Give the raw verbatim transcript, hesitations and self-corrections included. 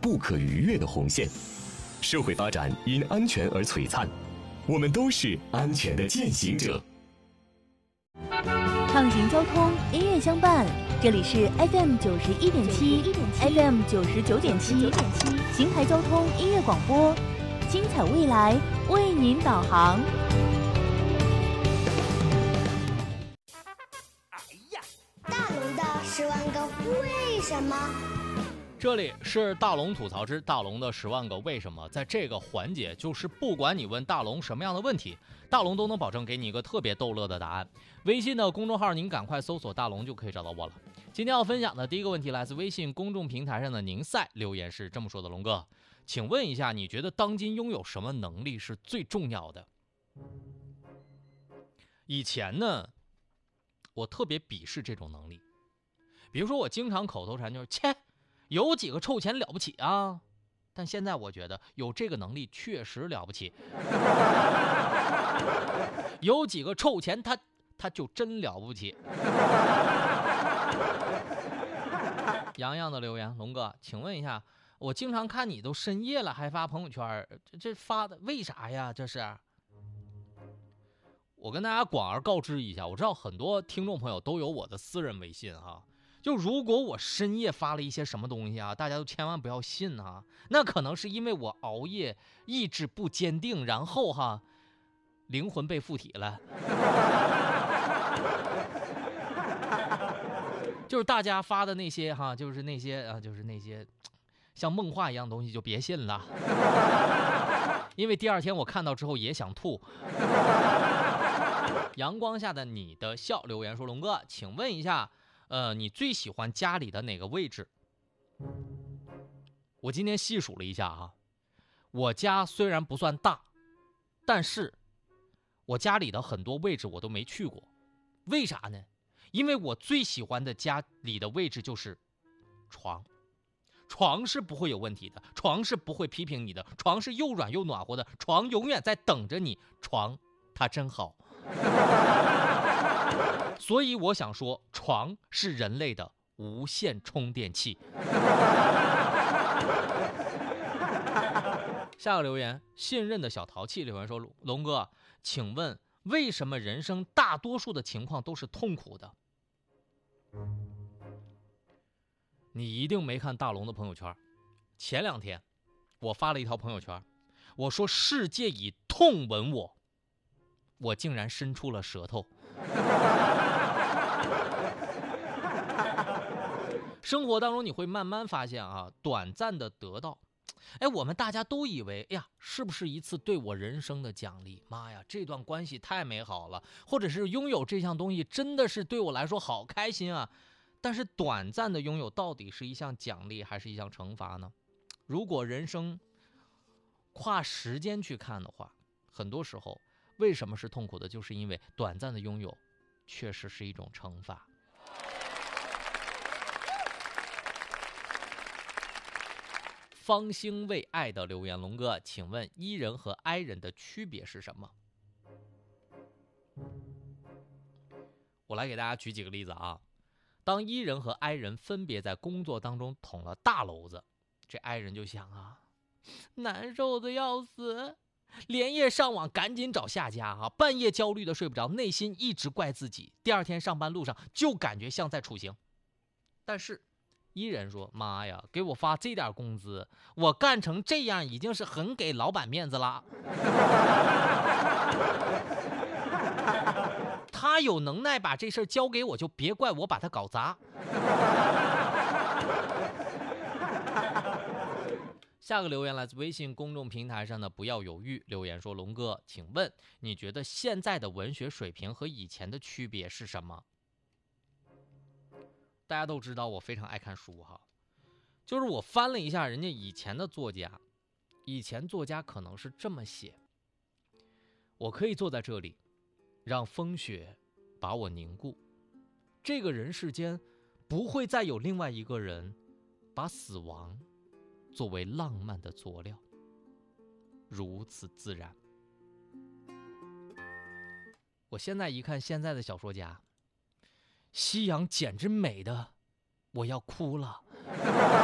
不可逾越的红线。社会发展因安全而璀璨，我们都是安全的践行者。 畅行交通，音乐相伴。这里是 F M 九十一点七 ，F M 九十九点七，邢台交通音乐广播，精彩未来为您导航。 哎呀，大龙的十万个为什么？ 这里是大龙吐槽之大龙的十万个为什么。在这个环节，就是不管你问大龙什么样的问题，大龙都能保证给你一个特别逗乐的答案。微信的公众号您赶快搜索大龙就可以找到我了。今天要分享的第一个问题来自微信公众平台上的宁赛，留言是这么说的：龙哥，请问一下，你觉得当今拥有什么能力是最重要的？以前呢，我特别鄙视这种能力，比如说我经常口头禅就是切，有几个臭钱了不起啊？但现在我觉得有这个能力确实了不起。有几个臭钱他他就真了不起。洋洋的留言：龙哥，请问一下，我经常看你都深夜了还发朋友圈，这这发的为啥呀？这是我跟大家广而告之一下，我知道很多听众朋友都有我的私人微信哈。就如果我深夜发了一些什么东西啊，大家都千万不要信啊，那可能是因为我熬夜意志不坚定，然后哈灵魂被附体了。就是大家发的那些哈，就是那些啊，就是那些像梦话一样的东西就别信了，因为第二天我看到之后也想吐。阳光下的你的笑留言说：龙哥，请问一下，呃，你最喜欢家里的哪个位置？我今天细数了一下啊，我家虽然不算大，但是我家里的很多位置我都没去过。为啥呢？因为我最喜欢的家里的位置就是床。床是不会有问题的，床是不会批评你的，床是又软又暖和的，床永远在等着你，床它真好。所以我想说，床是人类的无线充电器。下个留言，信任的小淘气留言说：龙哥，请问为什么人生大多数的情况都是痛苦的？你一定没看大龙的朋友圈。前两天我发了一条朋友圈，我说世界以痛吻我，我竟然伸出了舌头。生活当中你会慢慢发现啊，短暂的得到，哎，我们大家都以为，哎呀，是不是一次对我人生的奖励？妈呀，这段关系太美好了，或者是拥有这项东西真的是对我来说好开心啊。但是短暂的拥有到底是一项奖励还是一项惩罚呢？如果人生跨时间去看的话，很多时候为什么是痛苦的，就是因为短暂的拥有确实是一种惩罚。方兴为爱的留言：龙哥，请问 E 人和 I 人的区别是什么？我来给大家举几个例子啊。当 E 人和 I 人分别在工作当中捅了大篓子，这 I 人就想啊，难受的要死，连夜上网赶紧找下家啊，半夜焦虑的睡不着，内心一直怪自己，第二天上班路上就感觉像在处刑。但是E人说，妈呀，给我发这点工资，我干成这样已经是很给老板面子了。他有能耐把这事交给我，就别怪我把他搞砸。下个留言来自微信公众平台上的不要犹豫留言说：龙哥，请问你觉得现在的文学水平和以前的区别是什么？大家都知道我非常爱看书哈，就是我翻了一下人家以前的作家，以前作家可能是这么写：我可以坐在这里，让风雪把我凝固，这个人世间不会再有另外一个人把死亡作为浪漫的佐料，如此自然。我现在一看现在的小说家，夕阳简直美的我要哭了。